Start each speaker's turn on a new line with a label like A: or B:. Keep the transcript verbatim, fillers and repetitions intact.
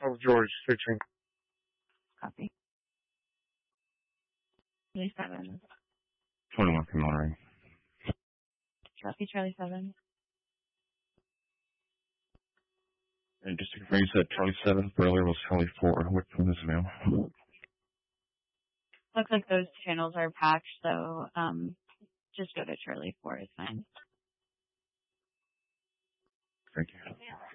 A: Oh, George, searching.
B: Copy. Charlie seven.
C: twenty-one for monitoring.
B: Copy, Charlie seven.
C: And just to confirm, you said Charlie seven, earlier was Charlie four. Which one is it now?
B: Looks like those channels are patched, so um, just go to Charlie four is fine.
C: Thank you.